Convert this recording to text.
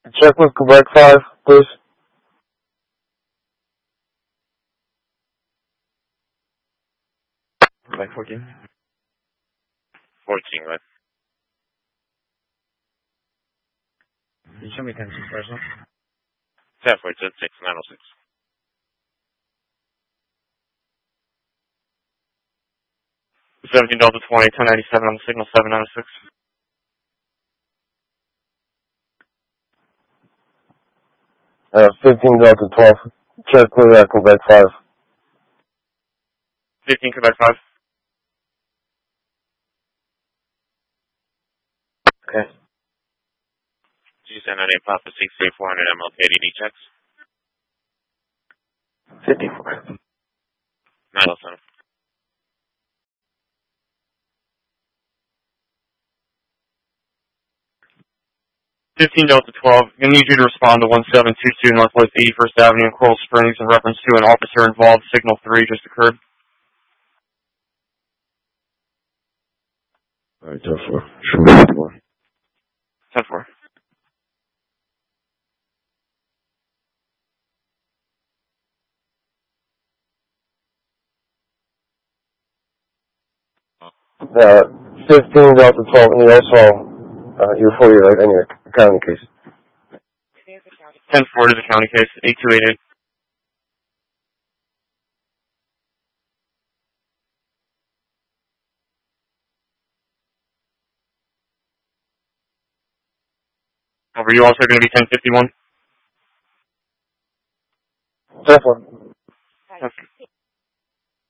Check with Quebec 5, please. Quebec 14. 14, right? Can you show me 10-6 personal? 10 for 10-6, 906. $17 to 20, 1097 on the signal, 796. $15 to 12. Check with Quebec 5. 15 Quebec 5. Okay. Did you send out a Papa 63400 MLKDD checks? 54. 907. $15 Delta 12. I need you to respond to 1722 Northwest 81st Avenue in Coral Springs in reference to an officer involved. Signal 3 just occurred. Alright, 10-4. Show me 10-4. 10-4. $15 Delta 12, and you also, you're fully right on your county case. 10-4 to the county case, 8288. Over, you also going to be 1051? 10-4. Okay.